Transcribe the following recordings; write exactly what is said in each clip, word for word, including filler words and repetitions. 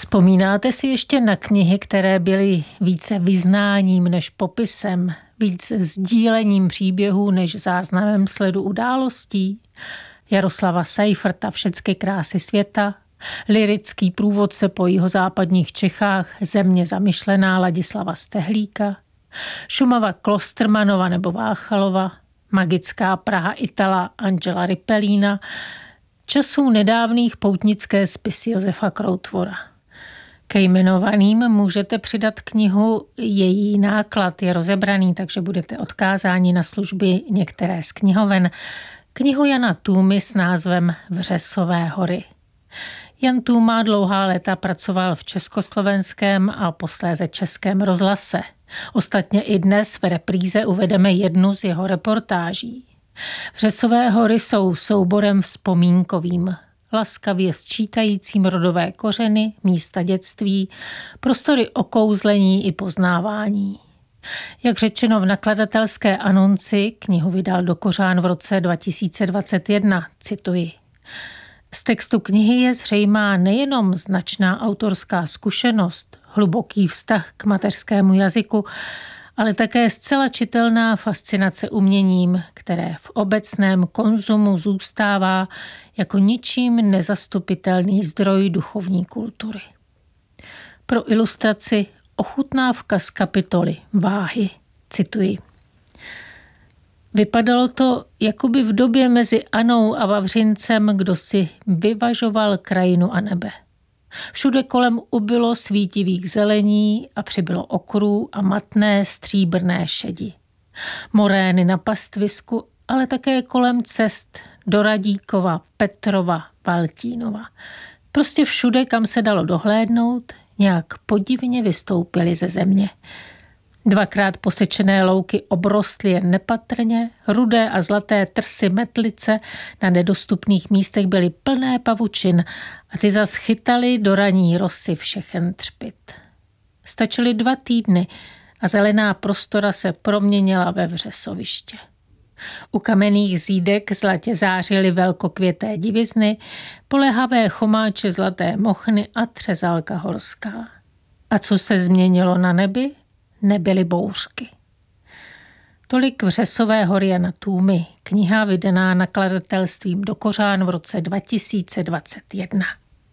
Vzpomínáte si ještě na knihy, které byly více vyznáním než popisem, víc sdílením příběhů než záznamem sledu událostí? Jaroslava Seiferta Všecky krásy světa, lyrický průvodce po jihozápadních Čechách Země zamyšlená Ladislava Stehlíka, Šumava Klostermanova nebo Váchalova, Magická Praha Itala Angela Ripelína, časů nedávných poutnické spisy Josefa Krautvora. Ke jmenovaným můžete přidat knihu, její náklad je rozebraný, takže budete odkázáni na služby některé z knihoven. Knihu Jana Tůmy s názvem Vřesové hory. Jan Tůma dlouhá léta pracoval v československém a posléze českém rozhlase. Ostatně i dnes v repríze uvedeme jednu z jeho reportáží. Vřesové hory jsou souborem vzpomínkovým, laskavě sčítajícím rodové kořeny, místa dětství, prostory okouzlení i poznávání. Jak řečeno v nakladatelské anonci, knihu vydal Dokořán v roce dva tisíce dvacet jedna, cituji. Z textu knihy je zřejmá nejenom značná autorská zkušenost, hluboký vztah k mateřskému jazyku, ale také zcela čitelná fascinace uměním, které v obecném konzumu zůstává jako ničím nezastupitelný zdroj duchovní kultury. Pro ilustraci ochutnávka z kapitoly Váhy, cituji. Vypadalo to, jako by v době mezi Anou a Vavřincem kdo si vyvažoval krajinu a nebe. Všude kolem ubylo svítivých zelení a přibylo okrů a matné stříbrné šedi. Morény na pastvisku, ale také kolem cest do Radíkova, Petrova, Valtínova. Prostě všude, kam se dalo dohlédnout, nějak podivně vystoupily ze země. Dvakrát posečené louky obrostly jen nepatrně, rudé a zlaté trsy metlice na nedostupných místech byly plné pavučin a ty zas chytaly do raní rosy všechen třpyt. Stačily dva týdny a zelená prostora se proměnila ve vřesoviště. U kamenných zídek zlatě zářily velkokvěté divizny, polehavé chomáče zlaté mochny a třezalka horská. A co se změnilo na nebi? Nebyly bouřky. Tolik Vřesové hory Jana Tůmy, kniha vydaná nakladatelstvím Dokořán v roce dva tisíce dvacet jedna.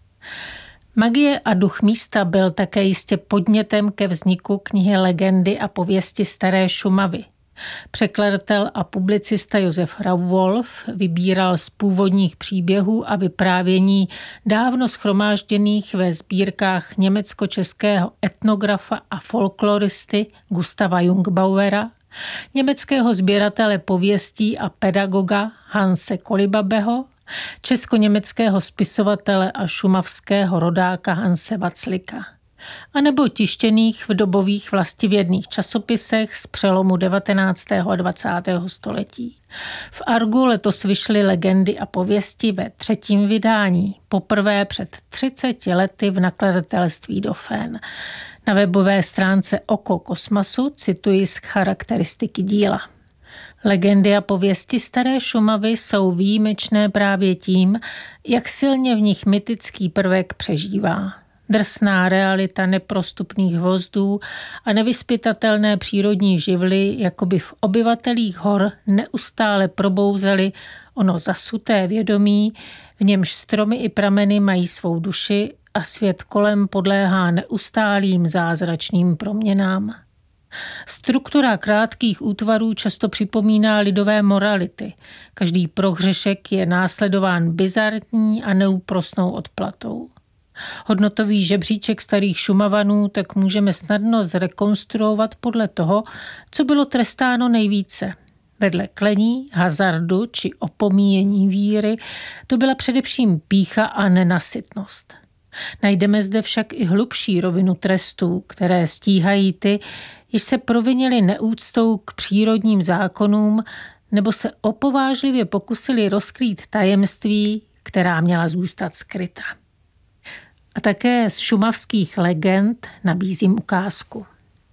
Magie a duch místa byl také jistě podnětem ke vzniku knihy Legendy a pověsti Staré Šumavy. Překladatel a publicista Josef Rauf vybíral z původních příběhů a vyprávění dávno shromážděných ve sbírkách německo-českého etnografa a folkloristy Gustava Jungbauera, německého sběratele pověstí a pedagoga Hanse Kolibabeho, česko-německého spisovatele a šumavského rodáka Hanse Vaclika, anebo tištěných v dobových vlastivědných časopisech z přelomu devatenáctého a dvacátého století. V Argu letos vyšly Legendy a pověsti ve třetím vydání, poprvé před třiceti lety v nakladatelství Dauphin. Na webové stránce Oko kosmasu cituji z charakteristiky díla. Legendy a pověsti Staré Šumavy jsou výjimečné právě tím, jak silně v nich mytický prvek přežívá. Drsná realita neprostupných hvozdů a nevyzpytatelné přírodní živly jakoby v obyvatelích hor neustále probouzely ono zasuté vědomí, v němž stromy i prameny mají svou duši a svět kolem podléhá neustálým zázračným proměnám. Struktura krátkých útvarů často připomíná lidové morality. Každý prohřešek je následován bizarní a neúprosnou odplatou. Hodnotový žebříček starých Šumavanů tak můžeme snadno zrekonstruovat podle toho, co bylo trestáno nejvíce. Vedle klení, hazardu či opomíjení víry to byla především pýcha a nenasytnost. Najdeme zde však i hlubší rovinu trestů, které stíhají ty, jež se provinili neúctou k přírodním zákonům nebo se opovážlivě pokusili rozkrýt tajemství, která měla zůstat skryta. A také z šumavských legend nabízím ukázku.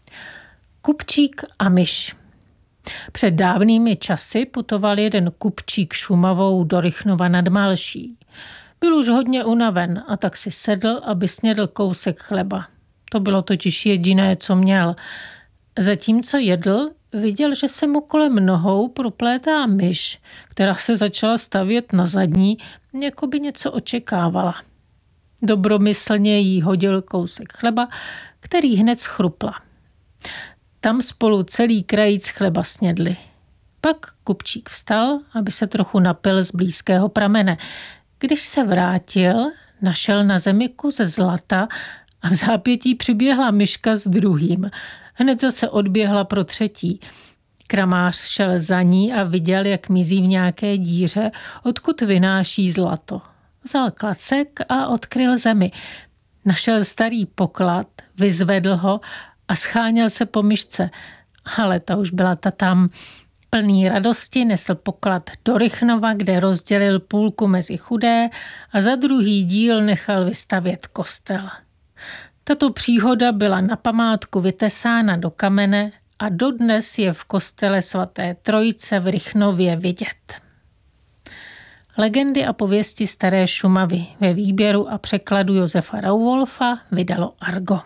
Kupčík a myš. Před dávnými časy putoval jeden kupčík Šumavou do Rychnova nad Malší. Byl už hodně unaven a tak si sedl, aby snědl kousek chleba. To bylo totiž jediné, co měl. Zatímco jedl, viděl, že se mu kolem nohou proplétá myš, která se začala stavět na zadní, jako by něco očekávala. Dobromyslně jí hodil kousek chleba, který hned schrupla. Tam spolu celý krajíc chleba snědli. Pak kupčík vstal, aby se trochu napil z blízkého pramene. Když se vrátil, našel na zemi kus zlata a v zápětí přiběhla myška s druhým. Hned zase odběhla pro třetí. Kramář šel za ní a viděl, jak mizí v nějaké díře, odkud vynáší zlato. Vzal klacek a odkryl zemi. Našel starý poklad, vyzvedl ho a scháněl se po myšce. Ale ta už byla ta tam. Plný radosti nesl poklad do Rychnova, kde rozdělil půlku mezi chudé a za druhý díl nechal vystavět kostel. Tato příhoda byla na památku vytesána do kamene a dodnes je v kostele svaté Trojice v Rychnově vidět. Legendy a pověsti staré Šumavy ve výběru a překladu Josefa Rauwolfa vydalo Argo.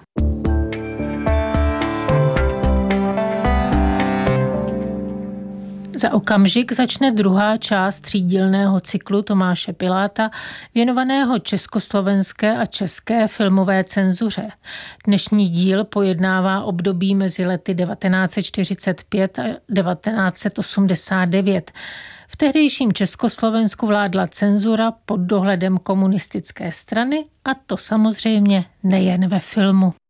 Za okamžik začne druhá část třídílného cyklu Tomáše Piláta věnovaného československé a české filmové cenzuře. Dnešní díl pojednává období mezi lety devatenáct set čtyřicet pět a devatenáct set osmdesát devět. V tehdejším Československu vládla cenzura pod dohledem komunistické strany a to samozřejmě nejen ve filmu.